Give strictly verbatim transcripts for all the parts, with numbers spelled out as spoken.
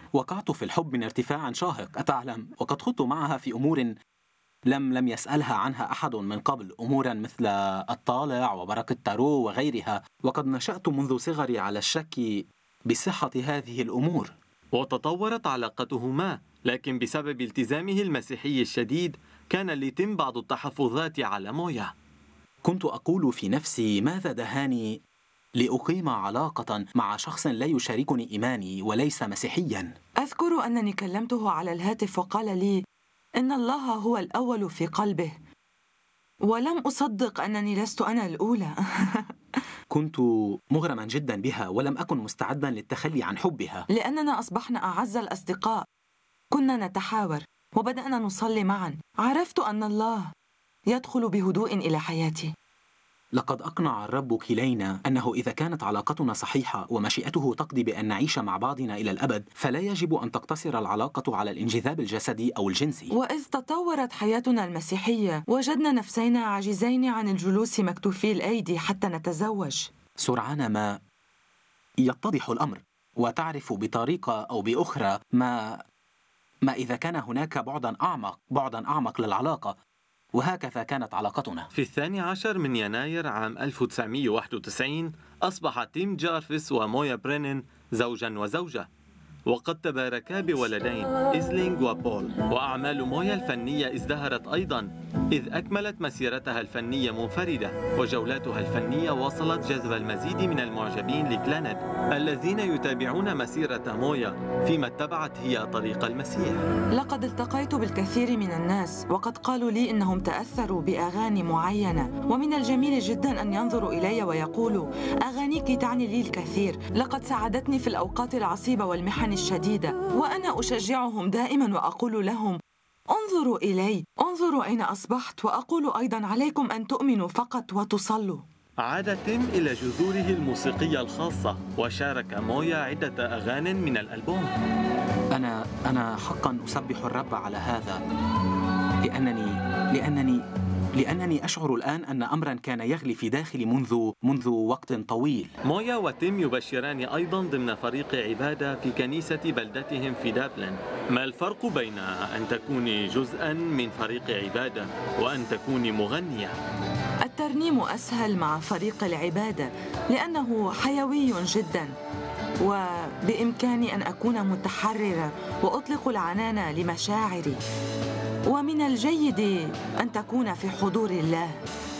وقعت في الحب من ارتفاع شاهق أتعلم، وقد خضت معها في أمور لم لم يسألها عنها أحد من قبل، أمورا مثل الطالع وورق التارو وغيرها، وقد نشأت منذ صغري على الشك بصحة هذه الأمور. وتطورت علاقتهما، لكن بسبب التزامه المسيحي الشديد كان لتيم بعض التحفظات على مويا. كنت أقول في نفسي ماذا دهاني لأقيم علاقة مع شخص لا يشاركني إيماني وليس مسيحيا. أذكر أنني كلمته على الهاتف وقال لي إن الله هو الأول في قلبه، ولم أصدق أنني لست أنا الأولى. كنت مغرما جدا بها ولم أكن مستعدا للتخلي عن حبها، لأننا أصبحنا أعز الأصدقاء. كنا نتحاور وبدأنا نصلي معا. عرفت أن الله يدخل بهدوء إلى حياتي. لقد أقنع الرب كلينا أنه إذا كانت علاقتنا صحيحة ومشيئته تقضي بأن نعيش مع بعضنا إلى الأبد، فلا يجب أن تقتصر العلاقة على الانجذاب الجسدي أو الجنسي. وإذ تطورت حياتنا المسيحية وجدنا نفسينا عاجزين عن الجلوس مكتوفي الأيدي حتى نتزوج. سرعان ما يتضح الأمر، وتعرف بطريقة أو بأخرى ما ما إذا كان هناك بعدا أعمق بعدا أعمق للعلاقة، وهكذا كانت علاقتنا. في الثاني عشر من يناير عام ألف وتسعمئة وواحد وتسعين أصبح تيم جارفيس ومويا برينن زوجا وزوجة، وقد تباركا بولدين إيزلينغ وبول. وأعمال مويا الفنية ازدهرت أيضا، إذ أكملت مسيرتها الفنية منفردة، وجولاتها الفنية وصلت جذب المزيد من المعجبين لكلاند الذين يتابعون مسيرة مويا فيما اتبعت هي طريق المسيح. لقد التقيت بالكثير من الناس وقد قالوا لي إنهم تأثروا بأغاني معينة، ومن الجميل جدا أن ينظروا إلي ويقولوا أغانيك تعني لي الكثير، لقد ساعدتني في الأوقات العصيبة والمحن الشديدة. وأنا أشجعهم دائما وأقول لهم انظروا إلي، انظروا أين أصبحت، وأقول أيضا عليكم أن تؤمنوا فقط وتصلوا. عاد تيم إلى جذوره الموسيقية الخاصة، وشارك مويا عدة أغاني من الألبوم. أنا أنا حقا أسبح الرب على هذا، لأنني لأنني لأنني أشعر الآن أن أمرا كان يغلي في داخلي منذ منذ وقت طويل. مويا وتيم يبشران أيضا ضمن فريق عبادة في كنيسة بلدتهم في دابلن. ما الفرق بين أن تكوني جزءا من فريق عبادة وأن تكوني مغنية؟ الترنيم أسهل مع فريق العبادة لأنه حيوي جدا، وبإمكاني أن أكون متحررة وأطلق العنان لمشاعري. ومن الجيد أن تكون في حضور الله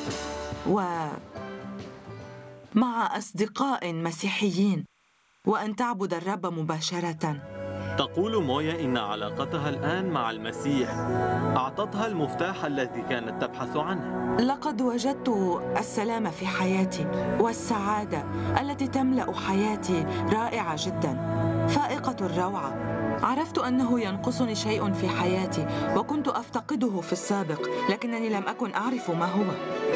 ومع أصدقاء مسيحيين وأن تعبد الرب مباشرة. تقول مويا إن علاقتها الآن مع المسيح أعطتها المفتاح الذي كانت تبحث عنه. لقد وجدت السلام في حياتي والسعادة التي تملأ حياتي رائعة جدا، فائقة الروعة. عرفت أنه ينقصني شيء في حياتي وكنت أفتقده في السابق، لكنني لم أكن أعرف ما هو.